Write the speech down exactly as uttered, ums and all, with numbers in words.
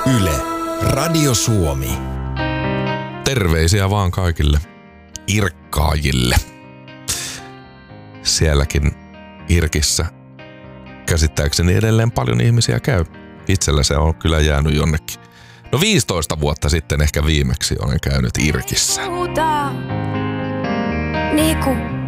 Yle, Radio Suomi. Terveisiä vaan kaikille irkkaajille. Sielläkin Irkissä käsittääkseni edelleen paljon ihmisiä käy. Itsellä se on kyllä jäänyt jonnekin. No viisitoista vuotta sitten ehkä viimeksi olen käynyt Irkissä. Niinku